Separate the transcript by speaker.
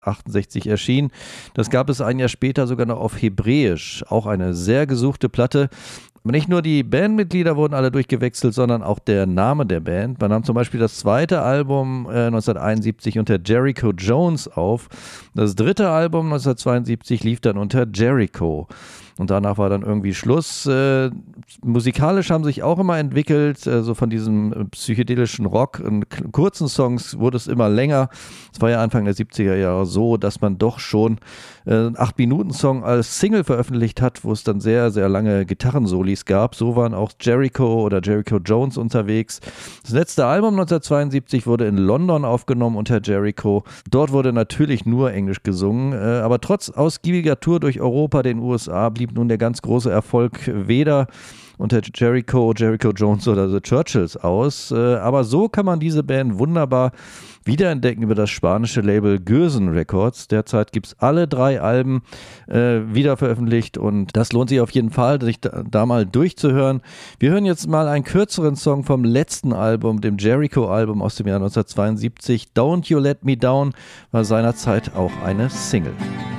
Speaker 1: 1968 erschien. Das gab es ein Jahr später sogar noch auf Hebräisch, auch eine sehr gesuchte Platte. Nicht nur die Bandmitglieder wurden alle durchgewechselt, sondern auch der Name der Band. Man nahm zum Beispiel das zweite Album 1971 unter Jericho Jones auf. Das dritte Album 1972 lief dann unter Jericho. Und danach war dann irgendwie Schluss. Musikalisch haben sich auch immer entwickelt, so von diesem psychedelischen Rock. In kurzen Songs wurde es immer länger. Es war ja Anfang der 70er Jahre so, dass man doch schon einen 8-Minuten-Song als Single veröffentlicht hat, wo es dann sehr, sehr lange Gitarrensolis gab. So waren auch Jericho oder Jericho Jones unterwegs. Das letzte Album 1972 wurde in London aufgenommen unter Jericho. Dort wurde natürlich nur Englisch gesungen, aber trotz ausgiebiger Tour durch Europa, den USA, blieb nun der ganz große Erfolg weder unter Jericho Jones oder The Churchills aus. Aber so kann man diese Band wunderbar wiederentdecken über das spanische Label Gürsen Records. Derzeit gibt es alle 3 Alben wieder veröffentlicht und das lohnt sich auf jeden Fall, sich da mal durchzuhören. Wir hören jetzt mal einen kürzeren Song vom letzten Album, dem Jericho-Album aus dem Jahr 1972. Don't You Let Me Down war seinerzeit auch eine Single.